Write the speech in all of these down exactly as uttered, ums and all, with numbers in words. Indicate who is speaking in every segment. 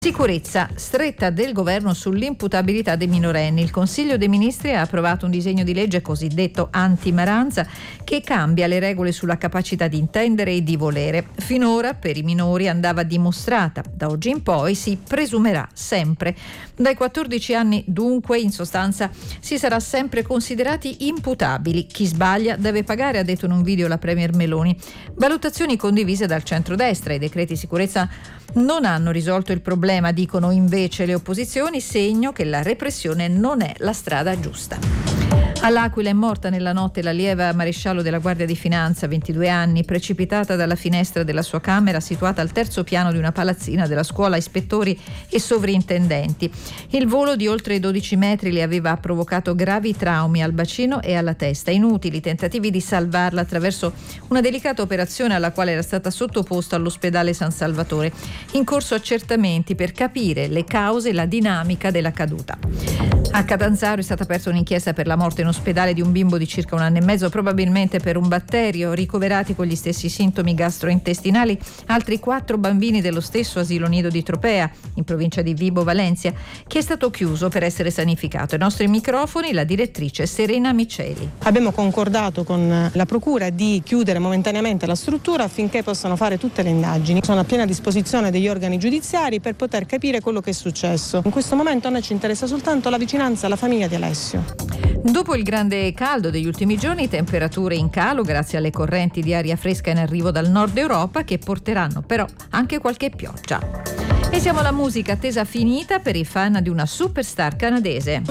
Speaker 1: Sicurezza stretta del governo sull'imputabilità dei minorenni. Il Consiglio dei Ministri ha approvato un disegno di legge cosiddetto anti-maranza che cambia le regole sulla capacità di intendere e di volere. Finora per i minori andava dimostrata, da oggi in poi si presumerà sempre. Dai quattordici anni dunque in sostanza si sarà sempre considerati imputabili. Chi sbaglia deve pagare, ha detto in un video la Premier Meloni. Valutazioni condivise dal centrodestra. I decreti sicurezza non hanno risolto il problema, dicono invece le opposizioni, segno che la repressione non è la strada giusta. All'Aquila è morta nella notte l'allieva maresciallo della Guardia di Finanza, ventidue anni, precipitata dalla finestra della sua camera situata al terzo piano di una palazzina della scuola ispettori e sovrintendenti. Il volo di oltre dodici metri le aveva provocato gravi traumi al bacino e alla testa. Inutili tentativi di salvarla attraverso una delicata operazione alla quale era stata sottoposta all'ospedale San Salvatore. In corso accertamenti per capire le cause e la dinamica della caduta. A Catanzaro è stata aperta un'inchiesta per la morte in ospedale di un bimbo di circa un anno e mezzo, probabilmente per un batterio. Ricoverati con gli stessi sintomi gastrointestinali altri quattro bambini dello stesso asilo nido di Tropea, in provincia di Vibo Valentia, che è stato chiuso per essere sanificato. Ai nostri microfoni la direttrice Serena Miceli.
Speaker 2: Abbiamo concordato con la procura di chiudere momentaneamente la struttura affinché possano fare tutte le indagini. Sono a piena disposizione degli organi giudiziari per poter capire quello che è successo. In questo momento a noi ci interessa soltanto la vicinanza alla famiglia di Alessio.
Speaker 1: Dopo il grande caldo degli ultimi giorni, temperature in calo grazie alle correnti di aria fresca in arrivo dal nord Europa che porteranno però anche qualche pioggia. E siamo alla musica attesa finita per i fan di una superstar canadese.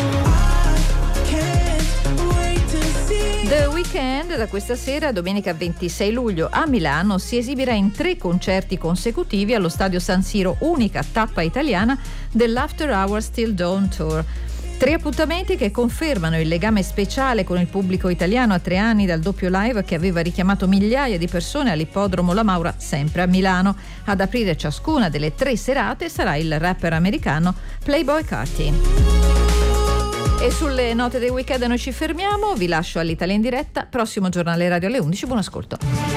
Speaker 1: The Weeknd da questa sera, domenica ventisei luglio a Milano, si esibirà in tre concerti consecutivi allo stadio San Siro, unica tappa italiana dell'After Hours Till Dawn Tour. Tre appuntamenti che confermano il legame speciale con il pubblico italiano a tre anni dal doppio live che aveva richiamato migliaia di persone all'ippodromo La Maura, sempre a Milano. Ad aprire ciascuna delle tre serate sarà il rapper americano Playboi Carti. E sulle note del weekend noi ci fermiamo, vi lascio all'Italia in diretta, prossimo giornale radio alle undici, buon ascolto.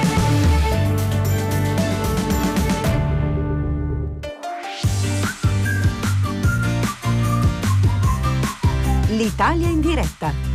Speaker 3: L'Italia in diretta.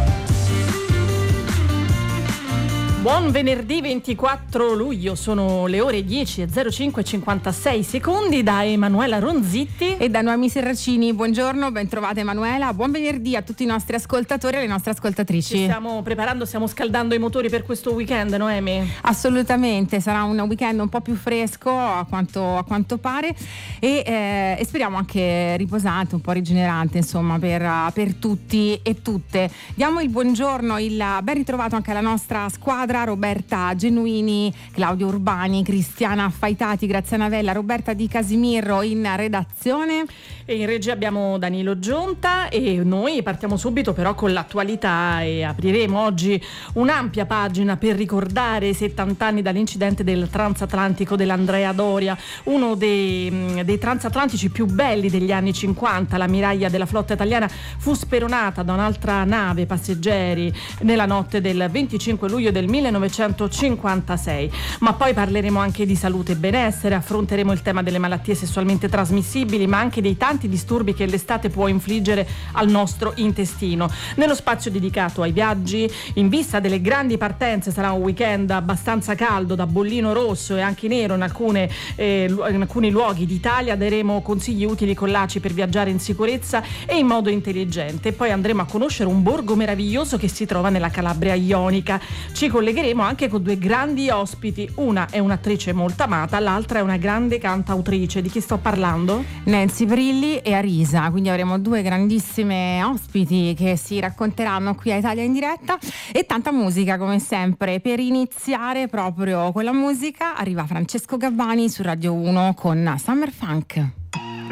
Speaker 4: Buon venerdì ventiquattro luglio, sono le ore dieci e zero cinque e cinquantasei secondi da Emanuela Ronzitti
Speaker 5: e da Noemi Serracini. Buongiorno, ben trovata Emanuela, buon venerdì a tutti i nostri ascoltatori e alle nostre ascoltatrici.
Speaker 4: Ci stiamo preparando, stiamo scaldando i motori per questo weekend, Noemi?
Speaker 5: Assolutamente, sarà un weekend un po' più fresco a quanto, a quanto pare e, eh, e speriamo anche riposante, un po' rigenerante insomma per, per tutti e tutte. Diamo il buongiorno, il ben ritrovato anche alla nostra squadra, Roberta Genuini, Claudio Urbani, Cristiana Affaitati, Graziana Vella, Roberta Di Casimirro in redazione.
Speaker 4: E in regia abbiamo Danilo Gionta e noi partiamo subito però con l'attualità e apriremo oggi un'ampia pagina per ricordare i settanta anni dall'incidente del transatlantico dell'Andrea Doria, uno dei, dei transatlantici più belli degli anni cinquanta. L'ammiraglia della flotta italiana fu speronata da un'altra nave passeggeri nella notte del venticinque luglio del millenovecentocinquantasei. Ma poi parleremo anche di salute e benessere, affronteremo il tema delle malattie sessualmente trasmissibili, ma anche dei tanti disturbi che l'estate può infliggere al nostro intestino. Nello spazio dedicato ai viaggi, in vista delle grandi partenze, sarà un weekend abbastanza caldo, da bollino rosso e anche nero in, alcune, eh, in alcuni luoghi d'Italia. Daremo consigli utili con l'A C I per viaggiare in sicurezza e in modo intelligente. Poi andremo a conoscere un borgo meraviglioso che si trova nella Calabria ionica. Ci collegheremo anche con due grandi ospiti, una è un'attrice molto amata, l'altra è una grande cantautrice. Di chi sto parlando?
Speaker 5: Nancy Brilli e Arisa, quindi avremo due grandissime ospiti che si racconteranno qui a Italia in diretta e tanta musica come sempre. Per iniziare proprio con la musica arriva Francesco Gabbani su Radio uno con Summer Funk.